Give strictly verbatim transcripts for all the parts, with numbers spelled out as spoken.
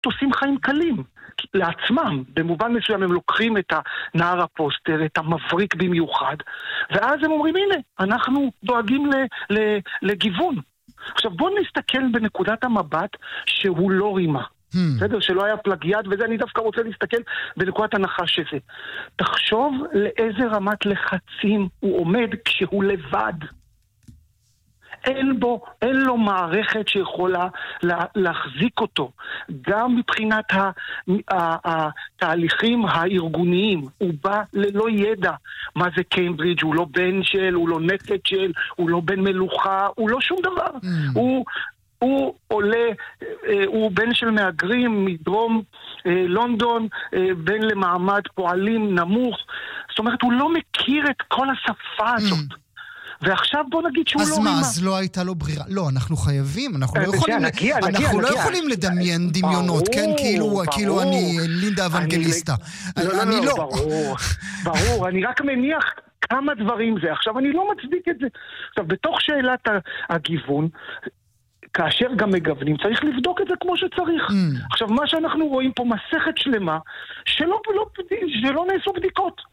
עושים חיים קלים לעצמם. במובן מסוים הם לוקחים את הנער הפוסטר, את המבריק במיוחד, ואז הם אומרים, הנה, אנחנו דואגים ל- ל- לגיוון. עכשיו בואו נסתכל בנקודת המבט שהוא לא רימה. Hmm. בסדר? שלא היה פלגיאט, וזה אני דווקא רוצה להסתכל בנקודת הנחה שזה. תחשוב לאיזה רמת לחצים הוא עומד כשהוא לבד. אין בו, אין לו מערכת שיכולה לה, להחזיק אותו. גם מבחינת התהליכים הארגוניים, הוא בא ללא ידע. מה זה קיימברידג'? הוא לא בן של, הוא לא נכד של, הוא לא בן מלוכה, הוא לא שום דבר. Mm. הוא, הוא עולה, הוא בן של מהגרים מדרום לונדון, בן למעמד פועלים נמוך. זאת אומרת, הוא לא מכיר את כל השפה הזאת. Mm. ועכשיו בוא נגיד שהוא לא רימה. אז מה, אז לא הייתה לו ברירה? לא, אנחנו חייבים, אנחנו לא יכולים, נגיע, אנחנו נגיע, לא נגיע. יכולים לדמיין דמיונות, כן? כאילו, כאילו אני לינדה אבנגליסטה. לא, לא, לא, ברור, ברור, אני רק מניח כמה דברים זה. עכשיו, אני לא מצדיק את זה. עכשיו, בתוך שאלת הגיוון, כאשר גם מגוונים, צריך לבדוק את זה כמו שצריך. Mm. עכשיו, מה שאנחנו רואים פה, מסכת שלמה, שלא, לא, שלא נעשו בדיקות.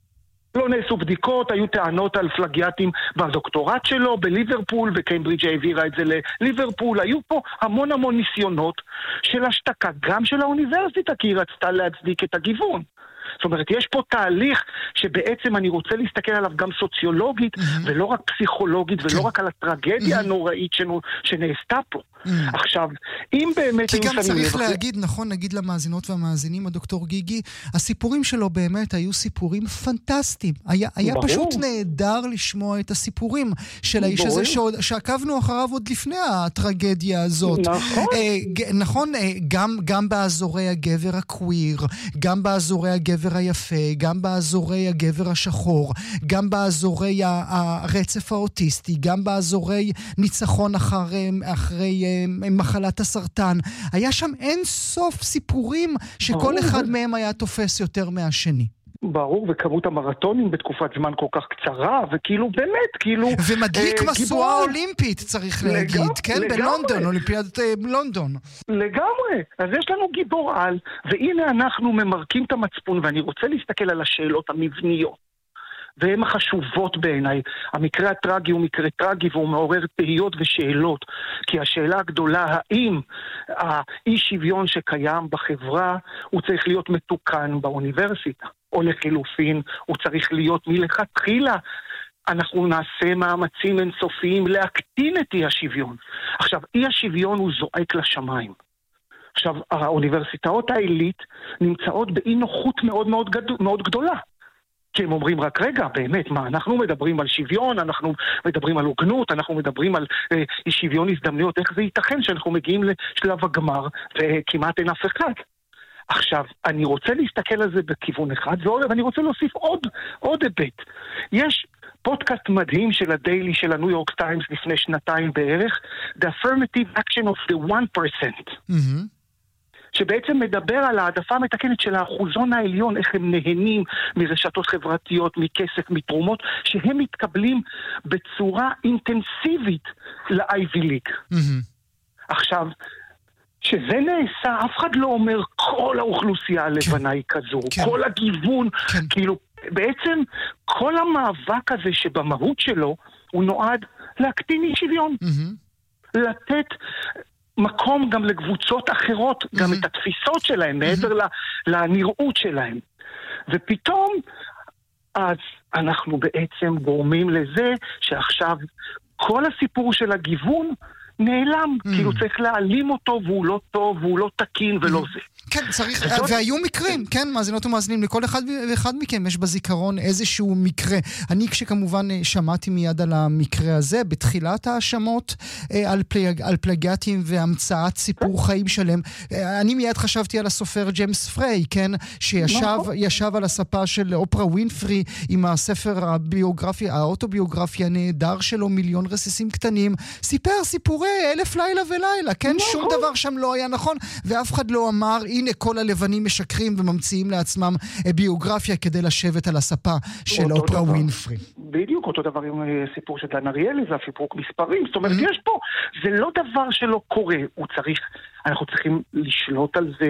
לא נעשו בדיקות, היו טענות על פלגיאטים בדוקטורט שלו, בליברפול, וקיימברידג' העבירה את זה לליברפול, היו פה המון המון ניסיונות של השתקה, גם של האוניברסיטה, כי היא רצתה להצדיק את הגיוון. זאת אומרת, יש פה תהליך שבעצם אני רוצה להסתכל עליו גם סוציולוגית, mm-hmm. ולא רק פסיכולוגית, ולא רק על הטרגדיה mm-hmm. הנוראית שנעשתה פה. Mm-hmm. עכשיו, אם באמת... כי גם צריך להגיד, נכון, נגיד למאזינות והמאזינים, הדוקטור גיגי, הסיפורים שלו באמת היו סיפורים פנטסטיים. היה, היה פשוט נהדר לשמוע את הסיפורים של האיש הזה שעוד, שעקבנו אחריו עוד לפני הטרגדיה הזאת. נכון. אה, נכון, אה, גם, גם באזורי הגבר הקוויר, גם באזורי הגבר היפה, גם באזורי הגבר השחור, גם באזורי הרצף האוטיסטי, גם באזורי ניצחון אחרי, אחרי מחלת הסרטן. היה שם אין סוף סיפורים שכל אחד מהם היה תופס יותר מהשני. ברור, וכמות המרתונים בתקופת זמן כל כך קצרה, וכאילו באמת, כאילו... ומדליק אה, מסועה אולימפית, צריך להגיד, לגמרי, כן? לגמרי. בלונדון, אולימפיאדת אה, לונדון. לגמרי. אז יש לנו גיבור על, והנה אנחנו ממרקים את המצפון, ואני רוצה להסתכל על השאלות המבניות. והן החשובות בעיניי. המקרה הטרגי הוא מקרה טרגי והוא מעורר תהיות ושאלות. כי השאלה הגדולה, האם האי שוויון שקיים בחברה הוא צריך להיות מתוקן באוניברסיטה? או לחילופין, הוא צריך להיות מלכתחילה. אנחנו נעשה מאמצים אינסופיים להקטין את אי השוויון. עכשיו, אי השוויון הוא זועק לשמיים. עכשיו, האוניברסיטאות העילית נמצאות באי נוחות מאוד מאוד, גדול, מאוד גדולה. כי הם אומרים רק רגע, באמת, מה, אנחנו מדברים על שוויון, אנחנו מדברים על הוגנות, אנחנו מדברים על אה, שוויון הזדמנויות, איך זה ייתכן שאנחנו מגיעים לשלב הגמר וכמעט אין אף אחד. עכשיו, אני רוצה להסתכל על זה בכיוון אחד, ואני רוצה להוסיף עוד, עוד היבט. יש פודקאסט מדהים של הדיילי של הניו יורק טיימס לפני שנתיים בערך, The Affirmative Action of the one percent. Mm-hmm. שבעצם מדבר על העדפה המתקנת של האחוזון העליון, איך הם נהנים מרשתות חברתיות, מכסף, מתרומות, שהם מתקבלים בצורה אינטנסיבית ל-איי וי ליג. Mm-hmm. עכשיו, שזה נעשה, אף אחד לא אומר כל האוכלוסייה הלבנה היא כזו, כן. כל הגיוון, כן. כאילו, בעצם כל המאבק הזה שבמהות שלו, הוא נועד להקטין אי שוויון. Mm-hmm. לתת... מקום גם לקבוצות אחרות, mm-hmm. גם את התפיסות שלהם, mm-hmm. מעבר לנראות שלהם. ופתאום, אז אנחנו בעצם גורמים לזה שעכשיו כל הסיפור של הגיוון נעלם, mm. כאילו צריך להעלים אותו והוא לא טוב, והוא לא תקין ולא mm. זה. כן, צריך, וזאת... והיו מקרים, כן, מאזינות ומאזינים, לכל אחד ואחד מכם יש בזיכרון איזשהו מקרה. אני כשכמובן שמעתי מיד על המקרה הזה, בתחילת האשמות על, פלג, על פלגטים והמצאת סיפור חיים שלם, אני מיד חשבתי על הסופר ג'יימס פריי, כן, שישב ישב על הספה של אופרה ווינפרי עם הספר הביוגרפיה, האוטוביוגרפיה הנהדר שלו, מיליון רסיסים קטנים, סיפר סיפורי אלף לילה ולילה, כן, שום דבר שם לא היה נכון, ואף אחד לא אמר, הנה כל הלבנים משקרים וממציאים לעצמם ביוגרפיה כדי לשבת על הספה של אופרה ווינפרי. בדיוק, אותו דבר עם סיפור של דן אריאלי, זה הסיפור מספרים, זאת אומרת, יש פה, זה לא דבר שלא קורה, הוא צריך, אנחנו צריכים לשלוט על זה,